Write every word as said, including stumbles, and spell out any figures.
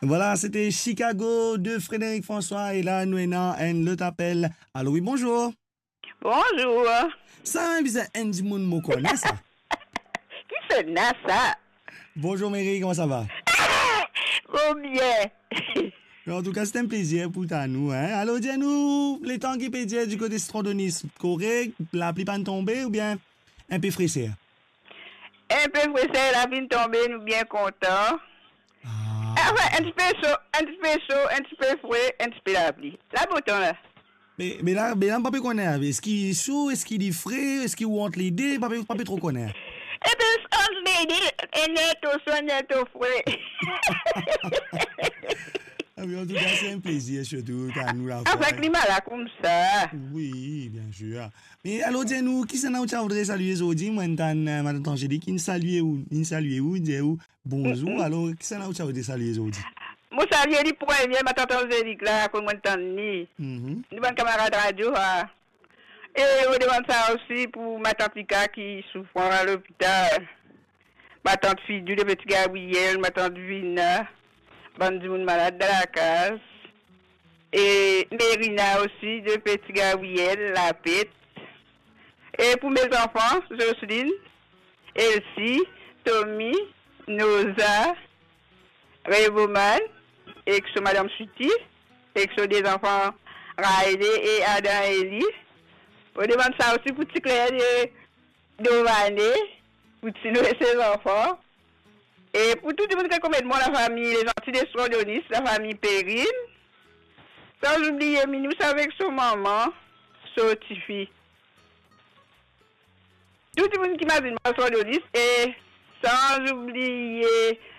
Voilà, c'était Chicago de Frédéric François et là, nous en le t'appelle. Allô, oui, bonjour. Bonjour. Ça, c'est Andy Moun Moko, n'est-ce pas? Qui c'est ça? Bonjour, Mary, comment ça va? Oh bien. En tout cas, c'est un plaisir pour nous. Hein? Alors, dis-nous, les temps qui peut dire du côté Strodonis, correct, la pluie pas tombée ou bien un peu fraîcheur? Un peu fraîcheur, la pluie tombée, nous bien contents. Ah. Enfin, un petit peu chaud, un petit peu chaud, un petit peu frais, un petit peu la pluie. La bouton là. Mais, mais là, mais là, pas connaître. Est-ce qu'il est chaud, est-ce qu'il est frais, est-ce qu'il entre les deux, pas pas trop connaître. Et puis, entre les deux, un net au chaud, un net au frais. Ah oui, en tout cas, c'est un plaisir, surtout, à nous la Avec le climat là, comme ça. Oui, bien sûr. Mais alors, dis-nous, qui c'est que tu voudrais saluer aujourd'hui? Moi, madame Angélique, qui nous salue ou, qui salue ou, dit ou, bonjour. Alors, qui c'est que tu voudrais saluer aujourd'hui? Moi, salue les premiers, ma tante Angélique là, comme moi, t'ennuie. Nous, bon camarade radio, hein. Et on demande ça aussi pour ma tante Lika qui souffre à l'hôpital. Ma tante Fidou, le petit Gabriel, ma tante Vina. Bandi moun malade dans la case. Et Mérina aussi, de petit Gabriel, la pète. Et pour mes enfants, Jocelyne, Elsie, Tommy, Noza, Réboman, et que sont Madame Chuti, et que sont des enfants Raïdé et Adam Eli. On demande ça aussi pour petit Claire de Dované, pour petit nous et ses enfants. Et pour tout le monde qui connaît la famille, les gentils des Strodionis, la famille Périne. Sans oublier Minous avec son maman, son petit-fils. Tout le monde qui m'a dit Strodionis et sans oublier